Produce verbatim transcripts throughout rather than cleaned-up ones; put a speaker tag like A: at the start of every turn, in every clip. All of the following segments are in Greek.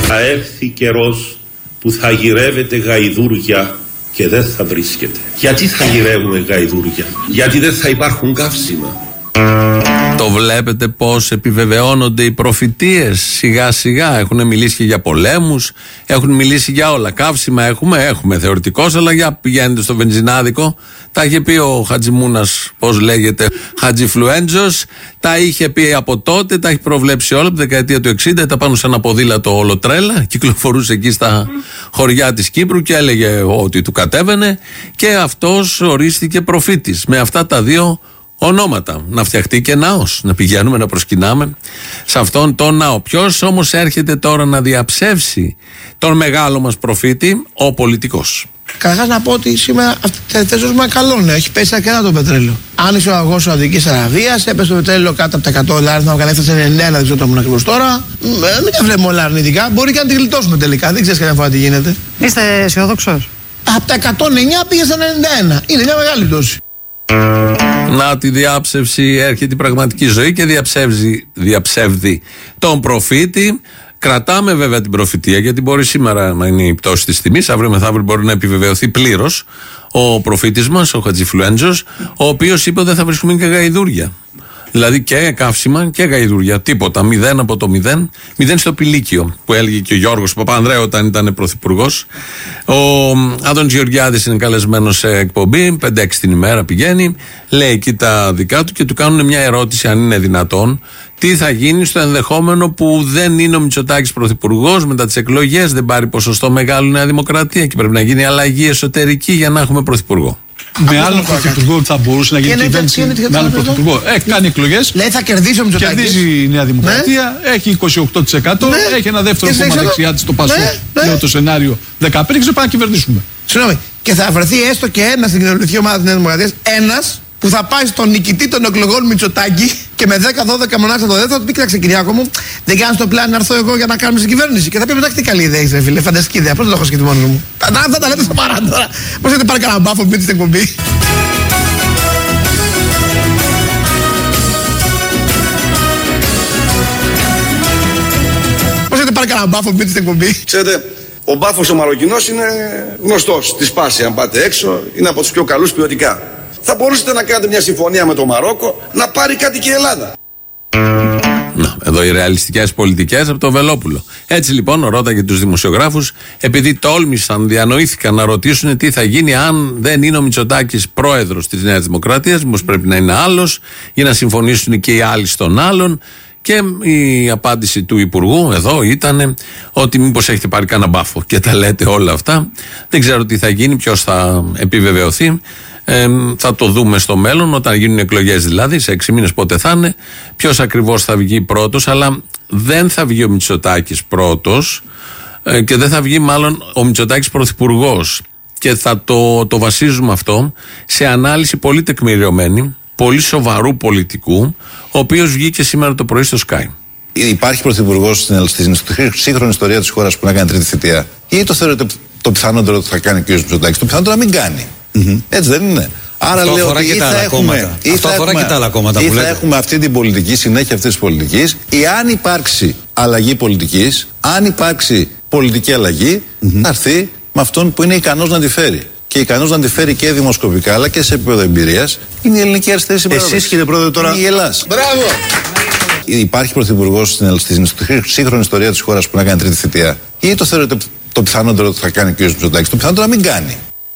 A: Θα έρθει καιρός που θα γυρεύετε γαϊδούρια και δεν θα βρίσκεται. Γιατί θα γυρεύουμε γαϊδούρια? Γιατί δεν θα υπάρχουν καύσιμα.
B: Το βλέπετε πως επιβεβαιώνονται οι προφητείες σιγά σιγά. Έχουν μιλήσει και για πολέμους, έχουν μιλήσει για όλα. Καύσιμα έχουμε, έχουμε θεωρητικώς, αλλά για πηγαίνετε στο βενζινάδικο. Τα είχε πει ο Χατζημούνας, πώς λέγεται, Χατζιφλουέντζος. Τα είχε πει από τότε, τα έχει προβλέψει όλα από τη δεκαετία του εξήντα. Τα πάνω σε ένα ποδήλατο όλο τρέλα. Κυκλοφορούσε εκεί στα χωριά της Κύπρου και έλεγε ότι του κατέβαινε. Και αυτός ορίστηκε προφήτης με αυτά τα δύο ονόματα. Να φτιαχτεί και ναός, να πηγαίνουμε να προσκυνάμε σε αυτόν τον ναό. Ποιος όμως έρχεται τώρα να διαψεύσει τον μεγάλο μας προφήτη? Ο πολιτικός.
C: Καταρχάς να πω ότι σήμερα αυτό ζούμε καλό, ναι. Έχει πέσει αρκετά το πετρέλαιο. Άνοιξε ο αγώγος της Σαουδικής Αραβίας, έπεσε το πετρέλαιο κάτω από τα εκατό δολάρια, να βγάλει έφτασε ενενήντα ένα, δεν ξέρω το μόνο ακριβώς τώρα. Μην τα βλέπουμε όλα αρνητικά. Μπορεί και να τη γλιτώσουμε τελικά. Δεν ξέρεις καμιά φορά τι γίνεται.
D: Είστε αισιόδοξος?
C: Από τα εκατόν εννιά πήγε στα ενενήντα ένα. Είναι μια μεγάλη πτώση.
B: Να τη διάψευση έρχεται η πραγματική ζωή και διαψεύζει, διαψεύδει τον προφήτη. Κρατάμε βέβαια την προφητεία, γιατί μπορεί σήμερα να είναι η πτώση της τιμής, αύριο μεθαύριο μπορεί να επιβεβαιωθεί πλήρως ο προφήτης μας, ο Χατζιφλουέντζος, ο οποίος είπε ότι δεν θα βρίσκουμε και γαϊδούρια. Δηλαδή και καύσιμα και γαϊδούρια. Τίποτα. Μηδέν από το μηδέν. Μηδέν στο Πηλίκιο, που έλεγε και ο Γιώργος Παπανδρέου όταν ήταν πρωθυπουργός. Ο Άδωνης Γεωργιάδης είναι καλεσμένος σε εκπομπή. πέντε έξι την ημέρα πηγαίνει. Λέει εκεί τα δικά του και του κάνουν μια ερώτηση, αν είναι δυνατόν. Τι θα γίνει στο ενδεχόμενο που δεν είναι ο Μητσοτάκης πρωθυπουργός μετά τις εκλογές, δεν πάρει ποσοστό μεγάλο Νέα Δημοκρατία και πρέπει να γίνει αλλαγή εσωτερική για να έχουμε πρωθυπουργό.
E: Με άλλον πρωθυπουργό θα μπορούσε να γίνει κυβέρνηση. Με άλλον πρωθυπουργό. Έχει κάνει εκλογές.
C: Λέει θα κερδίσει ο Μητσοτάκης.
E: Κερδίζει η Νέα Δημοκρατία. Ναι. Έχει είκοσι οκτώ τοις εκατό. Ναι. Έχει ένα δεύτερο κόμμα δεξιά της, το Πασόκ. Ναι. Λέω το σενάριο δεκαπέντε και πάμε να κυβερνήσουμε.
C: Συγγνώμη. Και θα βρεθεί έστω και ένα στην κοινωνική ομάδα της Νέας Δημοκρατίας. Ένας που θα πάει στον νικητή των εκλογών Μητσοτάκη και με δέκα δώδεκα μονάχα το δεύτερο θα του πει: κοίταξε, Κυριάκο μου, δεν κάνεις το πλάνο να έρθω εγώ για να κάνουμε στην κυβέρνηση. Και θα πει: εντάξει, τι καλή ιδέα είσαι, φίλε, φανταστική ιδέα. Πώς δεν το έχω σκεφτεί μόνο μου. Αυτά τα λέτε στο παρά τώρα. Πώς έχετε πάρει κανένα μπάφο με την εκπομπή. Πώς έχετε πάρει κανένα μπάφο με την εκπομπή.
F: Ξέρετε, ο μπάφος ο Μαροκινός είναι γνωστός. Τη σπάση, αν πάτε έξω, είναι από τους πιο καλούς ποιοτικά. Θα μπορούσατε να κάνετε μια συμφωνία με το Μαρόκο να πάρει κάτι και η Ελλάδα.
B: Να, εδώ οι ρεαλιστικές πολιτικές από το Βελόπουλο. Έτσι λοιπόν ρώταγε τους δημοσιογράφους, επειδή τόλμησαν, διανοήθηκαν να ρωτήσουν τι θα γίνει αν δεν είναι ο Μητσοτάκης πρόεδρος της Νέας Δημοκρατίας, μήπως πρέπει να είναι άλλος, για να συμφωνήσουν και οι άλλοι στον άλλον. Και η απάντηση του Υπουργού εδώ ήταν ότι μήπως έχετε πάρει κανένα μπάφο και τα λέτε όλα αυτά. Δεν ξέρω τι θα γίνει, ποιος θα επιβεβαιωθεί. Ε, θα το δούμε στο μέλλον, όταν γίνουν εκλογές δηλαδή, σε έξι μήνες πότε θα είναι, ποιος ακριβώς θα βγει πρώτος, αλλά δεν θα βγει ο Μητσοτάκης πρώτος ε, και δεν θα βγει μάλλον ο Μητσοτάκης πρωθυπουργός. Και θα το, το βασίζουμε αυτό σε ανάλυση πολύ τεκμηριωμένη, πολύ σοβαρού πολιτικού, ο οποίος βγήκε σήμερα το πρωί στο Sky.
G: Υπάρχει πρωθυπουργός στην σύγχρονη ιστορία της χώρας που να κάνει τρίτη θητεία, ή το θεωρείτε το πιθανότερο ότι θα κάνει ο κ. Μητσοτάκης? Το πιθανότερο να μην κάνει. Mm-hmm. Έτσι δεν είναι? Άρα αυτό λέω ότι ή θα έχουμε, ή θα έχουμε, και τα άλλα κόμματα ή που θα έχουμε αυτή την πολιτική, συνέχεια αυτής της πολιτικής, ή αν υπάρξει αλλαγή πολιτικής, αν υπάρξει πολιτική αλλαγή, mm-hmm. θα έρθει με αυτόν που είναι ικανός να τη φέρει. Και ικανός να τη φέρει και δημοσκοπικά αλλά και σε επίπεδο εμπειρίας είναι η ελληνική αριστερή συμπεριφορά. Εσείς, κύριε Πρόεδρε, τώρα. Είναι η Ελλάδα.
F: Μπράβο!
G: Υπάρχει πρωθυπουργός στην σύγχρονη ιστορία της χώρας που να κάνει τρίτη θητεία, ή το θεωρείτε το πιθανότερο ότι θα κάνει ο κ. Μητσοτάκης? Το πιθανότερο να μην κάνει.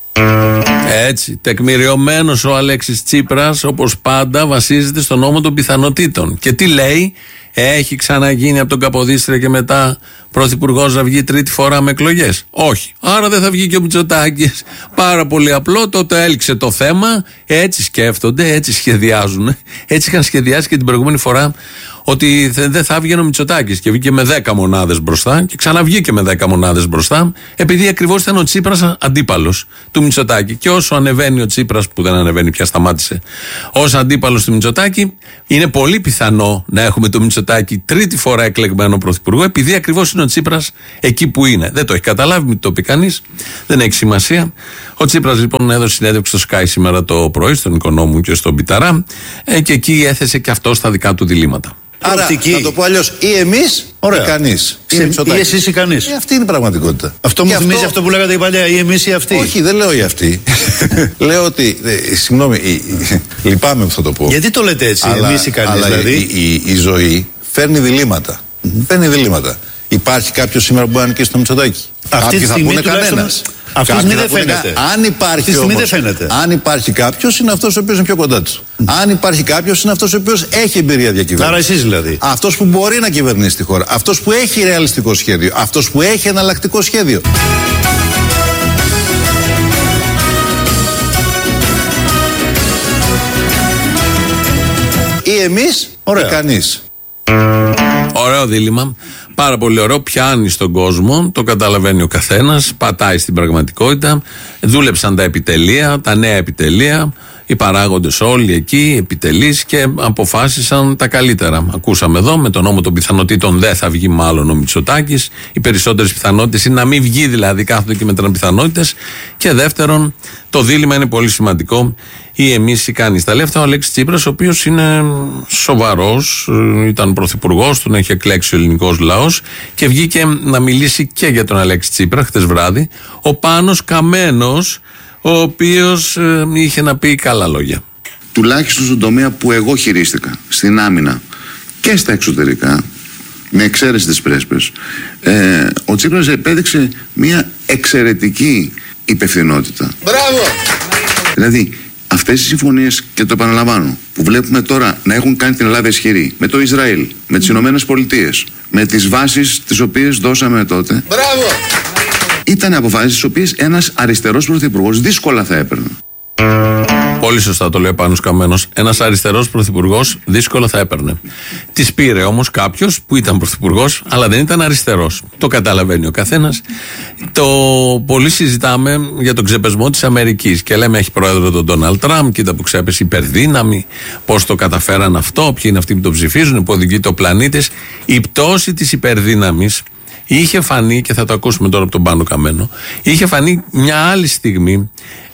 B: Έτσι, τεκμηριωμένος ο Αλέξης Τσίπρας, όπως πάντα, βασίζεται στον νόμο των πιθανότητων. Και τι λέει? Έχει ξαναγίνει από τον Καποδίστρια και μετά πρωθυπουργός να βγει τρίτη φορά με εκλογές? Όχι. Άρα δεν θα βγει και ο Μητσοτάκης. Πάρα πολύ απλό, τότε έληξε το θέμα. Έτσι σκέφτονται, έτσι σχεδιάζουν. Έτσι είχαν σχεδιάσει και την προηγούμενη φορά ότι δεν θα βγει ο Μητσοτάκης και βγήκε με δέκα μονάδες μπροστά και ξαναβγήκε με δέκα μονάδες μπροστά, επειδή ακριβώς ήταν ο Τσίπρας αντίπαλος του Μητσοτάκη. Και όσο ανεβαίνει ο Τσίπρας, που δεν ανεβαίνει πια, σταμάτησε, ως αντίπαλος του Μητσοτάκη, είναι πολύ πιθανό να έχουμε το Μητσοτάκη τρίτη φορά εκλεγμένο πρωθυπουργό, επειδή ακριβώς είναι ο Τσίπρας εκεί που είναι. Δεν το έχει καταλάβει, μην το πει κανείς, δεν έχει σημασία. Ο Τσίπρας λοιπόν έδωσε συνέντευξη στο Sky σήμερα το πρωί, στον Οικονόμου και στον Πιταρά, και εκεί έθεσε και αυτό στα δικά του διλήμματα.
G: Άρα, να το πω αλλιώς, ή εμείς ή κανείς.
D: Ή εσείς ή κανείς.
G: Ε, αυτή είναι η πραγματικότητα.
D: Αυτό μου θυμίζει αυτό... αυτό που λέγατε η παλιά, ή εμείς ή αυτοί.
G: Όχι, δεν λέω ή αυτοί. Λέω ότι. Ε, συγγνώμη, λυπάμαι που θα το πω.
D: Γιατί το λέτε έτσι, εμείς ή κανείς,
G: αλλά
D: δηλαδή.
G: Η, η, η ζωή φέρνει διλήμματα. Mm-hmm. Φέρνει διλήμματα. Υπάρχει κάποιος σήμερα που μπορεί να νικήσει το Μητσοτάκη.
D: Αυτή τη στιγμή κανένας. Αυτή τη στιγμή δεν φαίνεται.
G: Αν υπάρχει, όμως, αν υπάρχει κάποιος, είναι αυτός ο οποίος είναι πιο κοντά του. Mm. Αν υπάρχει κάποιος, είναι αυτός ο οποίος έχει εμπειρία διακυβέρνηση.
D: Άρα εσείς δηλαδή.
G: Αυτός που μπορεί να κυβερνήσει τη χώρα. Αυτός που έχει ρεαλιστικό σχέδιο. Αυτός που έχει εναλλακτικό σχέδιο. Ή εμείς ή κανείς.
B: Ωραίο δίλημμα. Πάρα πολύ ωραίο. Πιάνει στον κόσμο, το καταλαβαίνει ο καθένας, πατάει στην πραγματικότητα. Δούλεψαν τα επιτελεία, τα νέα επιτελεία, οι παράγοντες όλοι εκεί, επιτελείς, και αποφάσισαν τα καλύτερα. Ακούσαμε εδώ, με τον νόμο των πιθανότητων δεν θα βγει μάλλον ο Μητσοτάκης. Οι περισσότερες πιθανότητες είναι να μην βγει, δηλαδή κάθονται και μετράνε πιθανότητες. Και δεύτερον, το δίλημμα είναι πολύ σημαντικό. Ή εμείς ή κανείς. Τα λέει αυτά ο Αλέξης Τσίπρας, ο οποίος είναι σοβαρός, ήταν πρωθυπουργός, τον έχει εκλέξει ο ελληνικός λαός, και βγήκε να μιλήσει και για τον Αλέξη Τσίπρα χτες βράδυ ο Πάνος Καμένος, ο οποίος ε, είχε να πει καλά λόγια.
H: Τουλάχιστον στον τομέα που εγώ χειρίστηκα, στην άμυνα και στα εξωτερικά, με εξαίρεση τις πρέσπες, ε, ο Τσίπρας επέδειξε μια εξαιρετική υπευθυνότητα.
C: Μπράβο!
H: Δηλαδή, αυτές οι συμφωνίες, και το επαναλαμβάνω, που βλέπουμε τώρα να έχουν κάνει την Ελλάδα ισχυρή, με το Ισραήλ, με τις Ηνωμένες Πολιτείες, με τις βάσεις τις οποίες δώσαμε τότε,
C: μπράβο!
H: Ήταν αποφάσεις τις οποίες ένας αριστερός πρωθυπουργός δύσκολα θα έπαιρνε.
B: Πολύ σωστά το λέει ο Πάνος Καμένος. Ένας αριστερός πρωθυπουργός δύσκολα θα έπαιρνε. Τις πήρε όμως κάποιος που ήταν πρωθυπουργός, αλλά δεν ήταν αριστερός. Το καταλαβαίνει ο καθένας. Το πολύ συζητάμε για τον ξεπεσμό της Αμερικής και λέμε έχει πρόεδρο τον Ντόναλντ Τραμπ, κοίτα που ξέπεσε υπερδύναμη, πώς το καταφέραν αυτό, ποιοι είναι αυτοί που το ψηφίζουν, που οδηγεί το πλανήτης. Η πτώση της υπερδύναμης είχε φανεί, και θα το ακούσουμε τώρα από τον Πάνο Καμένο, είχε φανεί μια άλλη στιγμή.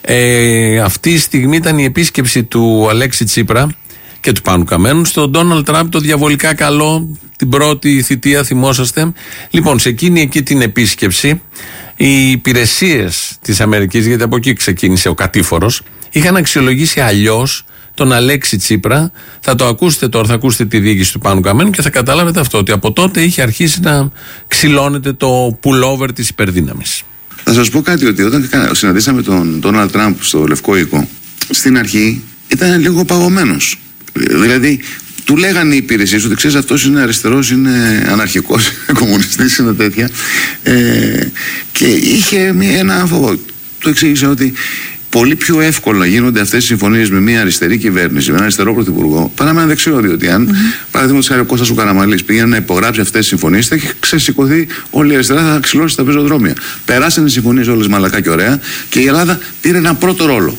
B: Ε, αυτή η στιγμή ήταν η επίσκεψη του Αλέξη Τσίπρα και του Πάνου Καμένου στον Ντόναλντ Τραμπ, το διαβολικά καλό, την πρώτη θητεία, θυμόσαστε. Λοιπόν, σε εκείνη εκεί την επίσκεψη, οι υπηρεσίες της Αμερικής, γιατί από εκεί ξεκίνησε ο κατήφορος, είχαν αξιολογήσει αλλιώς τον Αλέξη Τσίπρα. Θα το ακούσετε τώρα, θα ακούσετε τη διοίκηση του Πάνου Καμένου και θα καταλάβετε αυτό, ότι από τότε είχε αρχίσει να ξυλώνεται το pullover της υπερδύναμης.
H: Θα σας πω κάτι, ότι όταν συναντήσαμε τον Ντόναλντ Τραμπ στο Λευκό Οίκο, στην αρχή ήταν λίγο παγωμένος. Δηλαδή, του λέγανε οι υπηρεσίες ότι ξέρεις, αυτός είναι αριστερός, είναι αναρχικός, είναι κομμουνιστής, είναι τέτοια. Ε, και είχε μία, ένα φόβο. Του εξήγησε ότι πολύ πιο εύκολα γίνονται αυτές οι συμφωνίες με μια αριστερή κυβέρνηση, με έναν αριστερό πρωθυπουργό, παρά με έναν δεξιό. Διότι αν, mm-hmm. παραδείγματος χάρη, ο Κώστας ο Καραμανλής πήγαινε να υπογράψει αυτές τις συμφωνίες, θα έχει ξεσηκωθεί όλη η αριστερά, θα ξυλώσει τα πεζοδρόμια. Περάσανε οι συμφωνίες όλες μαλακά και ωραία, και η Ελλάδα πήρε έναν πρώτο ρόλο.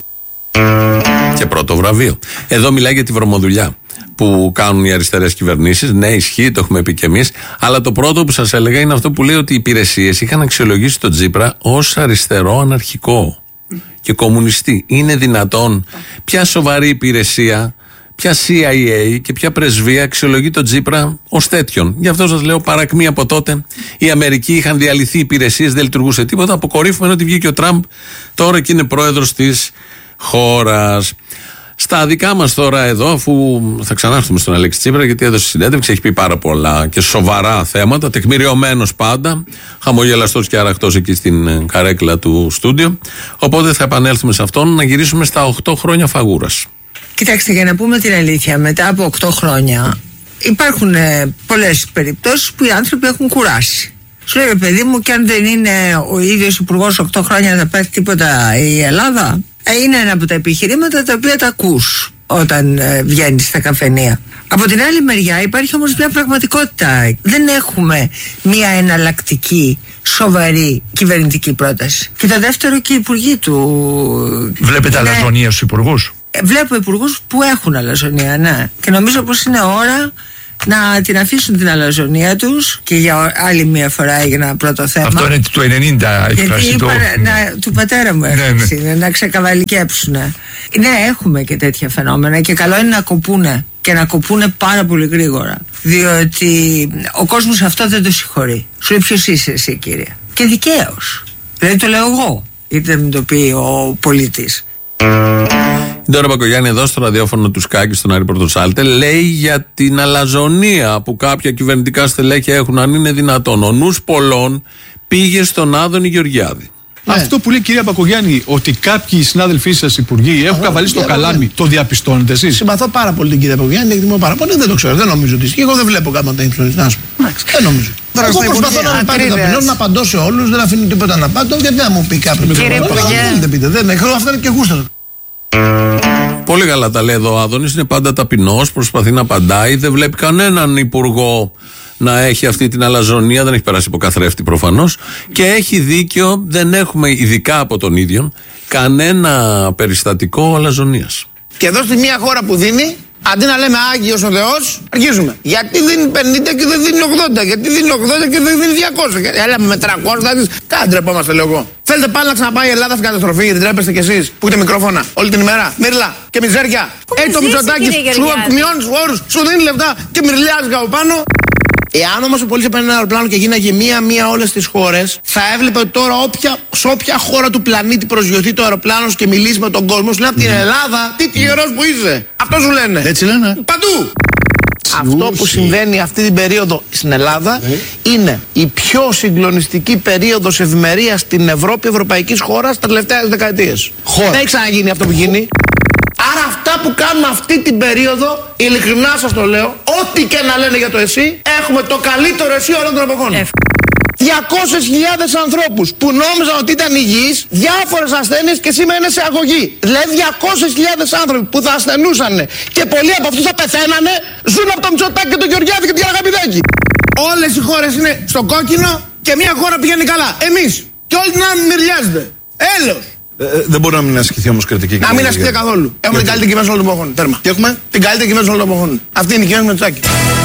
B: Και πρώτο βραβείο. Εδώ μιλάει για τη βρωμοδουλειά που κάνουν οι αριστερές κυβερνήσεις. Ναι, ισχύει, το έχουμε πει κι εμείς. Αλλά το πρώτο που σας έλεγα είναι αυτό που λέει, ότι οι υπηρεσίες είχαν αξιολογήσει τον Τσίπρα ως αριστερό αναρχικό και κομμουνιστή. Είναι δυνατόν ποια σοβαρή υπηρεσία, ποια σι άι έι και ποια πρεσβεία αξιολογεί τον Τσίπρα ως τέτοιον? Γι' αυτό σας λέω, παρακμή από τότε. Η Αμερική είχαν διαλυθεί υπηρεσίες, δεν λειτουργούσε τίποτα. Αποκορύφωμε ότι βγήκε ο Τραμπ τώρα και είναι πρόεδρος της χώρας. Στα δικά μας τώρα εδώ, αφού θα ξανάρθουμε στον Αλέξη Τσίπρα, γιατί έδωσε συνέντευξη, έχει πει πάρα πολλά και σοβαρά θέματα, τεκμηριωμένος πάντα, χαμογελαστός και αραχτός εκεί στην καρέκλα του στούντιο. Οπότε θα επανέλθουμε σε αυτόν, να γυρίσουμε στα οκτώ χρόνια φαγούρας.
I: Κοιτάξτε, για να πούμε την αλήθεια, μετά από οκτώ χρόνια υπάρχουν ε, πολλές περιπτώσεις που οι άνθρωποι έχουν κουράσει. Σου λέει, παιδί μου, και αν δεν είναι ο ίδιος υπουργός οκτώ χρόνια, θα πάθει τίποτα η Ελλάδα? Είναι ένα από τα επιχειρήματα τα οποία τα ακούς όταν ε, βγαίνεις στα καφενεία. Από την άλλη μεριά υπάρχει όμως μια πραγματικότητα. Δεν έχουμε μια εναλλακτική, σοβαρή κυβερνητική πρόταση. Και το δεύτερο, και οι υπουργοί του...
D: Βλέπετε ναι, αλαζονία στους υπουργούς?
I: Βλέπω υπουργούς που έχουν αλαζονία, ναι. Και νομίζω πως είναι ώρα να την αφήσουν την αλαζονία τους, και για άλλη μια φορά για ένα πρώτο θέμα.
D: Αυτό είναι του ενενήντα εκφραστικό.
I: Γιατί είπα, να, του πατέρα μου έφτιαξε, ναι, ναι. να ξεκαβαλικέψουν. Ναι, έχουμε και τέτοια φαινόμενα και καλό είναι να κοπούνε. Και και να κοπούνε πάρα πολύ γρήγορα. Διότι ο κόσμος αυτό δεν το συγχωρεί. Σου λέει ποιος είσαι εσύ, κύριε. Και δικαίως. Δηλαδή το λέω εγώ, είτε μην το πει ο πολίτης.
B: Η Ντόρα Μπακογιάννη εδώ στο ραδιόφωνο του Σκάκη στον Άρη Πορτοσάλτε λέει για την αλαζονία που κάποια κυβερνητικά στελέχη έχουν, αν είναι δυνατόν. Ο νους πολλών πήγε στον Άδωνη Γεωργιάδη.
E: Ναι. Αυτό που λέει η κυρία Μπακογιάννη, ότι κάποιοι συνάδελφοί σας υπουργοί έχουν καβαλήσει το καλάμι, το διαπιστώνετε εσείς?
C: Συμπαθώ πάρα πολύ την κυρία Μπακογιάννη, εκτιμώ πάρα πολύ. Δεν το ξέρω, δεν νομίζω ότι ισχύει. Εγώ δεν βλέπω κάπου να influence. Να σου πω. Δεν νομίζω. Εγώ προσπαθώ να με πάρει ταπεινό, να απαντώ σε όλους, δεν αφήνω τίποτα να απαντώ. Γιατί να μου πει κάποιο μικρόφωνο. Δεν πείτε, δεν έχω, αυτά είναι και γούστα.
B: Πολύ καλά τα λέει εδώ ο Άδωνης, είναι πάντα ταπεινός, προσπαθεί να απαντάει, δεν βλέπει κανέναν υπουργό να έχει αυτή την αλαζονία, δεν έχει περάσει από καθρέφτη προφανώς και έχει δίκιο, δεν έχουμε ειδικά από τον ίδιο κανένα περιστατικό αλαζονίας.
C: Και εδώ στη μία χώρα που δίνει, αντί να λέμε Άγιος ο Θεός, αρχίζουμε. Γιατί δίνει πενήντα και δεν δίνει ογδόντα, γιατί δίνει ογδόντα και δεν δίνει διακόσια. Έλα με τριακόσια, θα δεις. Κάτι ντρεπόμαστε, λέω εγώ. Θέλετε πάλι να ξαναπάει η Ελλάδα στην καταστροφή, γιατί τρέπεστε κι εσείς που έχετε μικρόφωνα όλη την ημέρα. Μύρλα και μιζέρια. Έτσι το Μητσοτάκης σου μειώνει του όρους, σου δίνει λεφτά και μυρλιάζει από πάνω. Εάν όμως ο πολίτης έπαιρνε ένα αεροπλάνο και γίναγε μία-μία όλες τις χώρες, θα έβλεπε ότι τώρα όποια, σε όποια χώρα του πλανήτη προσγειωθεί το αεροπλάνο και μιλήσει με τον κόσμο, σου λένε από την Ελλάδα, τι τυχερός που είσαι. Αυτό σου λένε.
D: Έτσι λένε.
C: Παντού. Αυτό που συμβαίνει αυτή την περίοδο στην Ελλάδα ε. είναι η πιο συγκλονιστική περίοδος ευημερίας στην Ευρώπη, ευρωπαϊκής χώρας, τα τελευταία δεκαετίες. Δεν έχει ξαναγίνει αυτό που γίνει. Άρα αυτά που κάνουμε αυτή την περίοδο, ειλικρινά σας το λέω, ό,τι και να λένε για το εσύ, έχουμε το καλύτερο εσύ όλων των εποχών. διακόσιες χιλιάδες ανθρώπους που νόμιζαν ότι ήταν υγιείς, διάφορες ασθένειες και σήμερα είναι σε αγωγή. Δηλαδή διακόσιες χιλιάδες άνθρωποι που θα ασθενούσαν και πολλοί από αυτούς θα πεθαίνανε, ζουν από το Μητσοτάκη και τον Γεωργιάδη και την Αγαπηδάκη. Όλες οι χώρες είναι στο κόκκινο και μια χώρα πηγαίνει καλά. Εμείς. Και όλοι την άλλη μυρλιάζεται. Έλεος.
G: Ε, δεν μπορεί να μην ασκηθεί όμως κριτική.
C: Να μην ασκηθεί καθόλου. Έχουμε την καλύτερη κυβέρνηση όλων των εποχών. Τέρμα. Τι έχουμε? Την καλύτερη κυβέρνηση όλων των εποχών. Αυτή είναι η κυβέρνηση Μητσοτάκη.